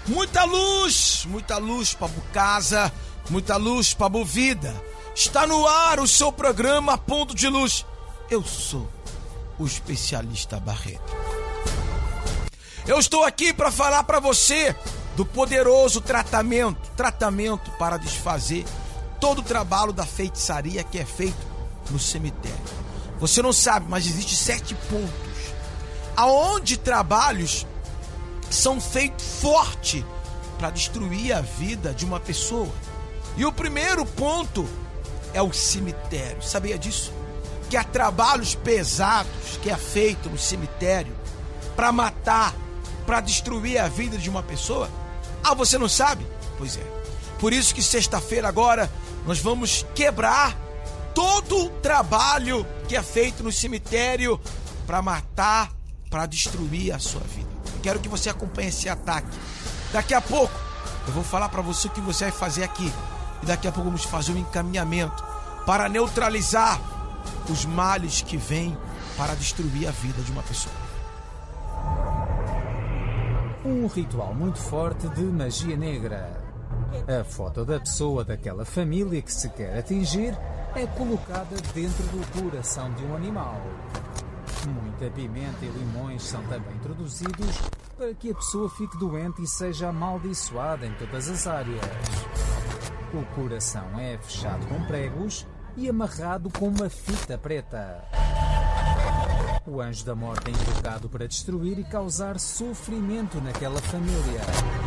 Muita luz para casa, muita luz para a vida. Está no ar o seu programa Ponto de Luz. Eu sou o especialista Barreto. Eu estou aqui para falar para você do poderoso tratamento para desfazer todo o trabalho da feitiçaria que é feito no cemitério. Você não sabe, mas existem 7 pontos aonde trabalhos são feitos forte para destruir a vida de uma pessoa. E o primeiro ponto é o cemitério. Sabia disso? Que há trabalhos pesados que é feito no cemitério para matar, para destruir a vida de uma pessoa. Ah, você não sabe? Pois é. Por isso que sexta-feira agora nós vamos quebrar todo o trabalho que é feito no cemitério para matar, para destruir a sua vida. Quero que você acompanhe esse ataque. Daqui a pouco eu vou falar para você o que você vai fazer aqui. E daqui a pouco vamos fazer um encaminhamento para neutralizar os males que vêm para destruir a vida de uma pessoa. Um ritual muito forte de magia negra. A foto da pessoa daquela família que se quer atingir é colocada dentro do coração de um animal. Muita pimenta e limões são também introduzidos para que a pessoa fique doente e seja amaldiçoada em todas as áreas. O coração é fechado com pregos e amarrado com uma fita preta. O anjo da morte é invocado para destruir e causar sofrimento naquela família.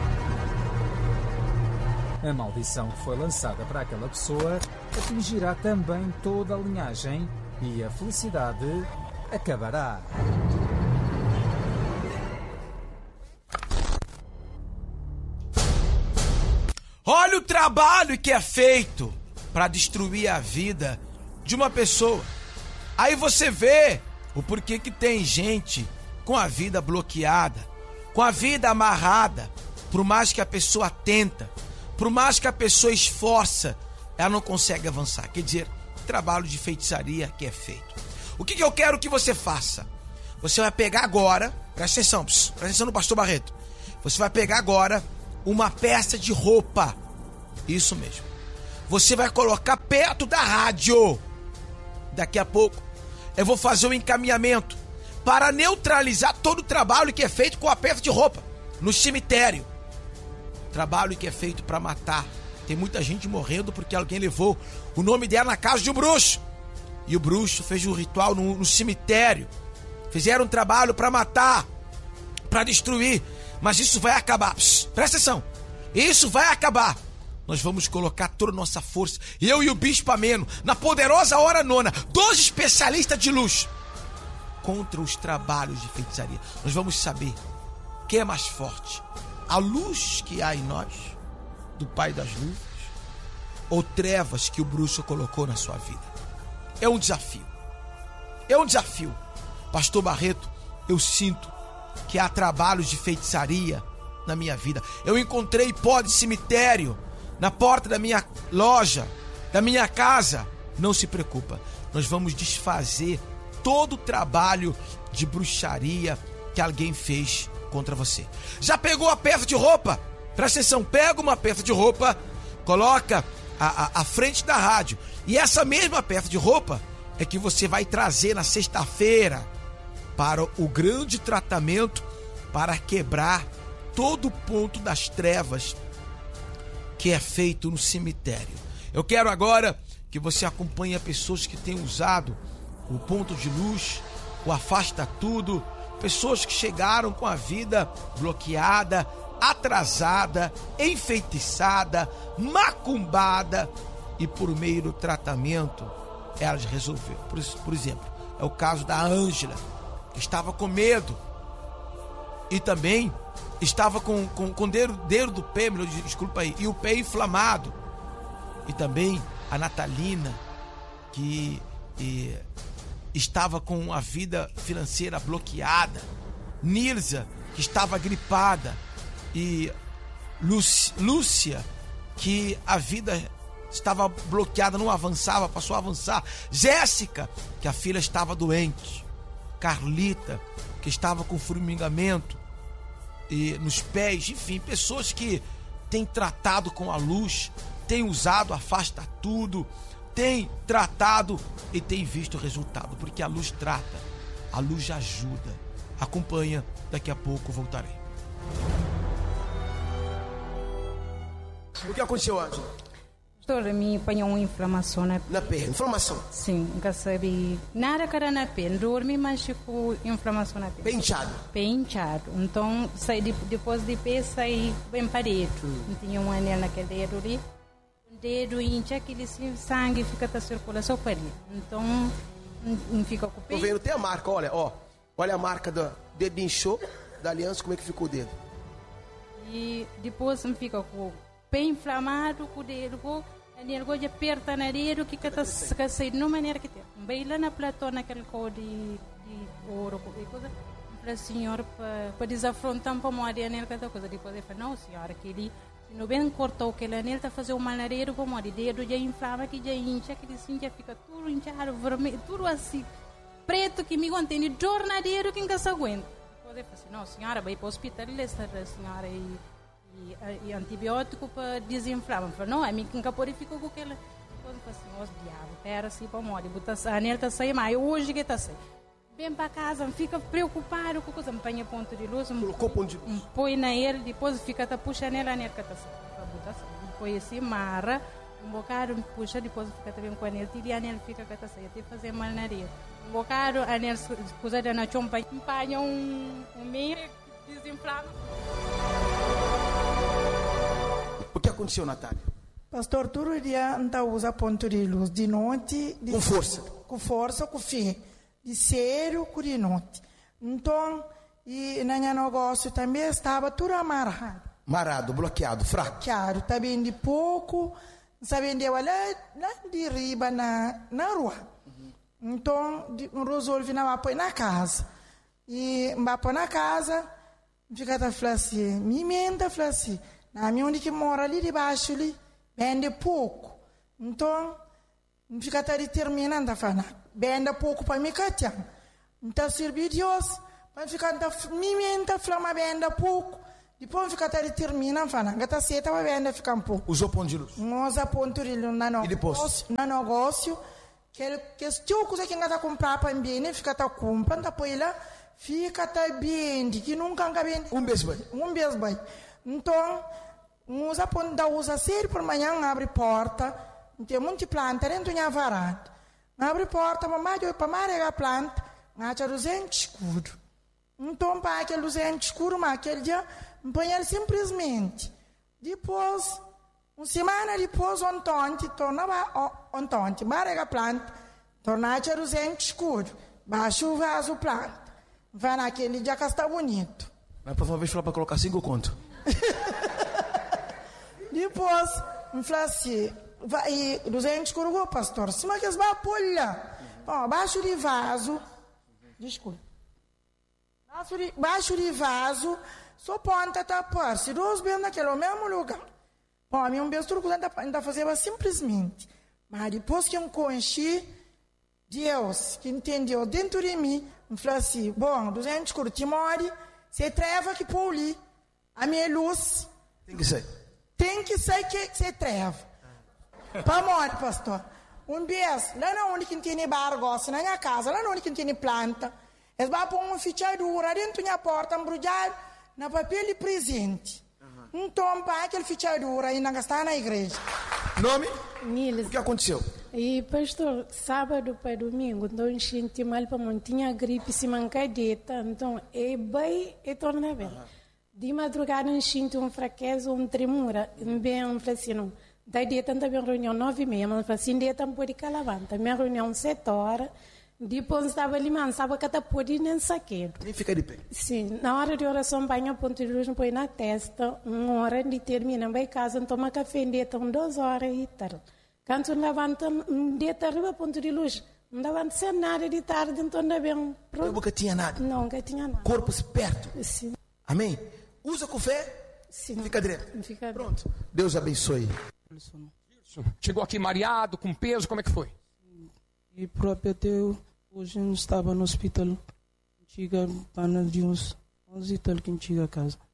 A maldição que foi lançada para aquela pessoa atingirá também toda a linhagem e a felicidade acabará. Olha o trabalho que é feito para destruir a vida de uma pessoa. Aí você vê o porquê que tem gente com a vida bloqueada, com a vida amarrada. Por mais que a pessoa tenta, por mais que a pessoa esforça, ela não consegue avançar. Quer dizer, trabalho de feitiçaria que é feito. O que eu quero que você faça? Você vai pegar agora, presta atenção no pastor Barreto. Você vai pegar agora uma peça de roupa. Isso mesmo. Você vai colocar perto da rádio. Daqui a pouco eu vou fazer um encaminhamento para neutralizar todo o trabalho que é feito com a peça de roupa no cemitério. Trabalho que é feito para matar. Tem muita gente morrendo porque alguém levou o nome dela na casa de um bruxo. E o bruxo fez um ritual no cemitério. Fizeram um trabalho para matar, para destruir. Mas isso vai acabar. Presta atenção. Isso vai acabar. Nós vamos colocar toda a nossa força, eu e o Bispo Ameno, na poderosa hora nona, 2 especialistas de luz, contra os trabalhos de feitiçaria. Nós vamos saber quem é mais forte. A luz que há em nós, do Pai das Luzes, ou trevas que o bruxo colocou na sua vida. É um desafio. É um desafio. Pastor Barreto, eu sinto que há trabalhos de feitiçaria na minha vida. Eu encontrei pó de cemitério na porta da minha loja, da minha casa. Não se preocupa. Nós vamos desfazer todo o trabalho de bruxaria que alguém fez contra você. Já pegou a peça de roupa? Presta atenção, pega uma peça de roupa, coloca à frente da rádio. E essa mesma peça de roupa é que você vai trazer na sexta-feira para o grande tratamento para quebrar todo o ponto das trevas que é feito no cemitério. Eu quero agora que você acompanhe pessoas que têm usado o ponto de luz, o afasta tudo, pessoas que chegaram com a vida bloqueada, atrasada, enfeitiçada, macumbada, e por meio do tratamento elas resolveram. Por exemplo, é o caso da Ângela, que estava com medo e também estava com o dedo do pé, desculpa aí, e o pé inflamado. E também a Natalina, que estava com a vida financeira bloqueada. Nilza, que estava gripada. E Lúcia, que a vida estava bloqueada, não avançava, passou a avançar. Jéssica, que a filha estava doente. Carlita, que estava com formigamento. e nos pés, enfim, pessoas que têm tratado com a luz, têm usado Afasta Tudo, têm tratado e têm visto o resultado, porque a luz trata, a luz ajuda. Acompanha, daqui a pouco voltarei. O que aconteceu, Ângela? Pastor, me apanhou uma inflamação na perna. Inflamação? Sim, nunca sabia nada que era na perna. Dormi, mas ficou inflamação na perna. Bem inchado? Então, depois de pé, saí bem para dentro. Tinha um anel naquele dedo ali. O dedo incha, aquele sangue fica a circulação para ali. Então, não fica com o pé. Tô vendo, tem a marca, olha a marca do dedo inchou, da aliança, como é que ficou o dedo? E depois não fica com bem inflamado com o dedo, ele gosta de apertar na dedo que está saindo de uma maneira que tem. Bem lá na platô, naquele cor de ouro, qualquer coisa, para o senhor, para desafrontar para morrer nele, cada coisa. Depois ele fala, não, senhora, aquele, se não bem cortou aquele anel, está fazendo mal na dedo, para morrer. Dedo já inflama, que já incha, aquele sim já fica tudo inchado, vermelho, tudo assim, preto, que me contém, dor na dedo, que nunca se aguenta. Depois ele fala assim, não, senhora, vai para o hospital, a senhora e antibiótico para desinflamar. Não, a mim nunca pode ficar com aquela coisa assim, os diabos, pera assim para morrer, a anel está saindo, mas hoje que está saindo. Vem para casa, fica preocupado com a coisa, me põe ponto de luz, põe na ele, depois fica a puxar nela, a anel que está saindo. Põe assim, marra, um bocado, puxa, depois fica também com a anel, e a anel fica que está saindo, até fazer mal na areia. Um bocado, a anel, coisa da na chompa, empanha um meio que desinflama. O que aconteceu, Natália? Pastor, todo dia não usa ponto de luz de noite. Com força? Com força, com fé. De sério, com de noite. Então, e no meu negócio também estava tudo amarrado. Marado, bloqueado, fraco? Bloqueado, também de pouco, sabendo lá de riba na rua. Então, resolvi não pôr na casa. E pôr na casa, fica a falar assim, me menta, falar assim, na minha onde que mora ali debaixo ali, vende pouco. Então, fica determinando a falar, vende pouco para me catar. Então, servir Deus, para ficar me menta, falar, vende pouco. Depois fica determinando a falar, gata seta vai vender ficar um pouco. Usou ponto de luz? Usa ponto de luz no negócio, que estou coisa que não comprar para bem, fica comprando, depois lá, fica bem, que nunca vende. Um mês vai. Então, usa sério por manhã, abre porta, tem muita planta dentro da varanda. Abre porta, para maregar a planta, acha 200 escuro. Então, para aquele 200 escuro, mas aquele dia, põe ele simplesmente. Depois, uma semana depois, ontem, marega a planta, torna a 200 escuro, baixa o vaso planta. Vai naquele dia que está bonito. Mas por favor, falar para colocar 5 conto. Depois, me fala assim, vai 200 escuro, pastor, se mas que vai pulhar. Baixo de vaso, desculpa. Baixo de vaso, só ponta tapar, se dois bem naquele mesmo lugar. A mim beijo tudo ainda fazia simplesmente. Mas depois que eu conheci Deus, que entendeu dentro de mim, me falou assim, bom, 200 curti morre, você treva que pôr ali, a minha luz. Tem que ser que você treva. Para morrer, pastor. Um beijo, lá não onde que tem bargos, na minha casa, lá não onde que tem planta. Eles vão pôr uma fechadura dentro da porta, embrulhada, na papel de presente. Então, para aquele fechadura ainda está na igreja. Nome? Niles. O que aconteceu? E, pastor, sábado para domingo, então, eu senti mal para mim, tinha gripe, se mancadeta, então, é bem, e torna bem. De madrugada, eu senti fraqueza, tremura, bem, eu falei assim, não, da dieta também reunião 9h30, mas eu falei assim, dieta não pode calar, também reunião 7 horas, depois estava ali, mas estava que pode nem saqueiro. Nem fica de pé. Sim, na hora de oração, banho ponto de luz, põe na testa, 1 hora de termina, vai em casa, toma café, dieta 2 horas e tal. Quando eu levanta, dieta arriba ponto de luz, não dava sem nada de tarde, então não bem. Eu nunca tinha nada? Não, nunca tinha nada. Corpo esperto? Sim. Amém? Usa com fé? Sim. Fica direto. Fica pronto. Deus abençoe. Chegou aqui mareado, com peso, como é que foi? E próprio eu hoje não estava no hospital. Chega para de uns 11 e tal que chega a casa.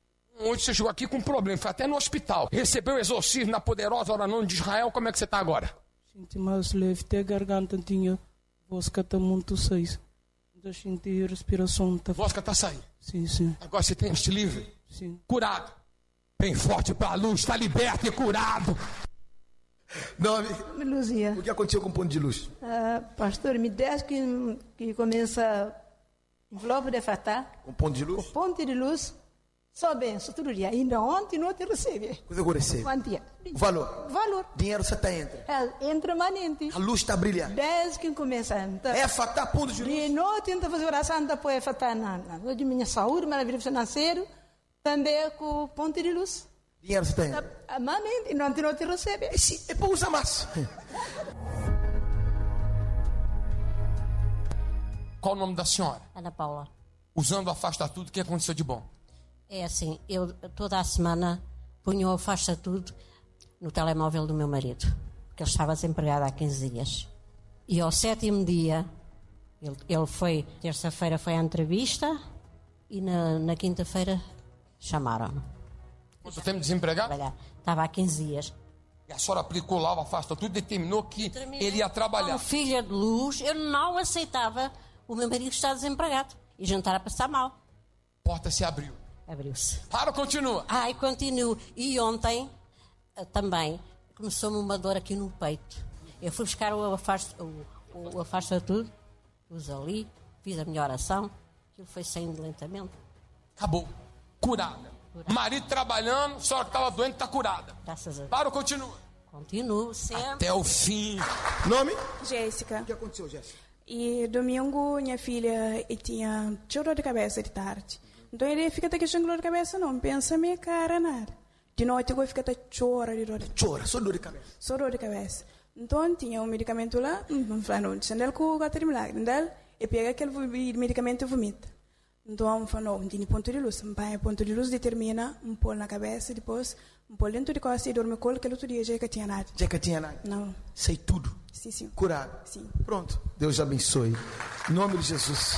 ontem você chegou aqui com um problema, foi até no hospital. Recebeu o exorcismo na poderosa Hora Nona de Israel, como é que você está agora? Sinto mais leve, até a garganta tinha voz que está muito seis. Então senti a respiração. Tá... Voz que está saindo. Sim, sim. Agora você tem este livre? Sim. Curado. Bem forte para a luz, está liberto e curado. Nome? Luzia. O que aconteceu com o ponto de luz? Pastor, me desde que começa envelope de fatá. Com ponto de luz? O ponto de luz. Só benção, todo dia. Ainda ontem não te recebe. Coisa que eu recebo. Quantia? O valor? Valor. Dinheiro você está entra. Entra manente. A luz está brilhando. Desde que começa. É fatá, ponto de luz. De noite, tenta fazer oração, depois fatá na de minha saúde, maravilha financeira. Também com ponto de luz. Dinheiro você está entra. Manente, não te recebe. É para usar mais. Qual o nome da senhora? Ana Paula. Usando Afasta Tudo, o que aconteceu de bom? É assim, eu toda a semana punha o Afasta Tudo no telemóvel do meu marido, porque ele estava desempregado há 15 dias. E ao 7º dia, ele foi, terça-feira foi à entrevista e na quinta-feira chamaram-me. Quanto tempo desempregado? Estava há 15 dias. E a senhora aplicou lá o Afasta Tudo e determinou que ele ia trabalhar. Como filha de luz, eu não aceitava o meu marido estar desempregado e jantar a passar mal. A porta se abriu. Abriu-se. Para, continua. E continuo. E ontem também começou-me uma dor aqui no peito. Eu fui buscar o Afasta Tudo, pus ali, fiz a minha oração, aquilo foi saindo lentamente. Acabou. Curada. Marido trabalhando, a senhora que estava doente está curada. Graças a Deus. Para, continua. Continuo sempre. Até o fim. Nome? Jéssica. O que aconteceu, Jéssica? E domingo minha filha tinha dor de cabeça de tarde. Então ele fica até que com dor de cabeça não, pensa minha cara nada. De noite eu fico até chora de dor de cabeça. Chora, só dor de cabeça. Só dor de cabeça. Então tinha um medicamento lá, falou, ele com o gato de milagre, e pega aquele medicamento e vomita. Então falou, não tem ponto de luz. O ponto de luz determina um pôr na cabeça, depois um pôr dentro de costa e dorme com aquele outro dia já que tinha nada. Já que tinha nada? Não. Sei tudo. Sim, sim. Curado. Sim. Pronto. Deus abençoe. Em nome de Jesus.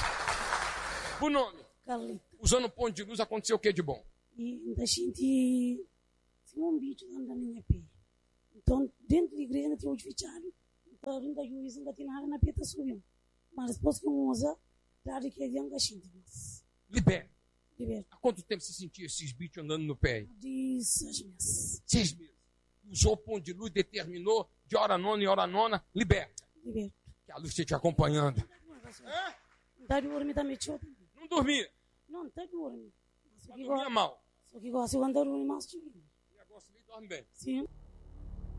O nome? Carlita. Usando o ponto de luz, aconteceu o que de bom? E da gente tinha um bicho andando na minha pé. Então, dentro da igreja, tinha um fechado. Então, ainda juiz, ainda tinha nada na pé, subiu. Mas depois que eu usa, claro que havia um cachimbo. Liberta. Liberta. Há quanto tempo você sentia esses bichos andando no pé? De 6 meses. 6 meses. Usou o ponto de luz, determinou de hora nona em hora nona, liberta. Liberta. Que a luz esteja te acompanhando. Está de dormir também, não dormia? Não, está de dormir. Mas dormia mal. Só que gosta de andar dormir mais. E agora você dorme bem? Sim.